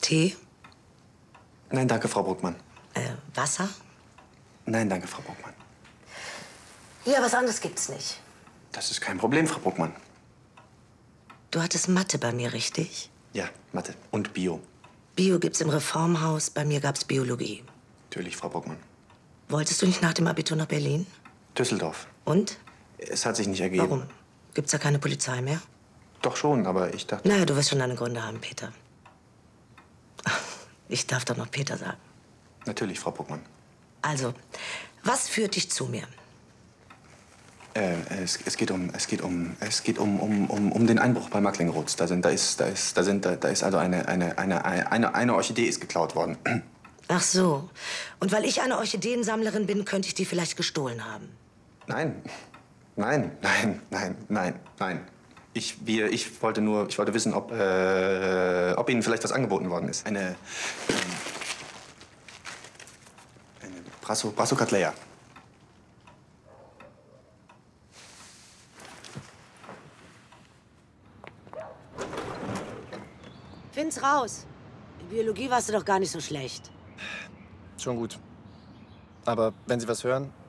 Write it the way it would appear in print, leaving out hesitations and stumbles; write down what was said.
Tee? Nein, danke, Frau Bruckmann. Wasser? Nein, danke, Frau Bruckmann. Ja, was anderes gibt's nicht. Das ist kein Problem, Frau Bruckmann. Du hattest Mathe bei mir, richtig? Ja, Mathe und Bio. Bio gibt's im Reformhaus, bei mir gab's Biologie. Natürlich, Frau Bruckmann. Wolltest du nicht nach dem Abitur nach Berlin? Düsseldorf. Und? Es hat sich nicht ergeben. Warum? Gibt's da keine Polizei mehr? Doch schon, aber ich dachte... Naja, du wirst schon deine Gründe haben, Peter. Ich darf doch noch Peter sagen. Natürlich, Frau Bruckmann. Also, was führt dich zu mir? Es geht um den Einbruch bei Macklingroths. Da ist also eine Orchidee ist geklaut worden. Ach so. Und weil ich eine Orchideensammlerin bin, könnte ich die vielleicht gestohlen haben. Nein. Ich wollte wissen, ob Ihnen vielleicht was angeboten worden ist. Eine Brassicatleia. Find's raus. In Biologie warst du doch gar nicht so schlecht. Schon gut. Aber wenn Sie was hören,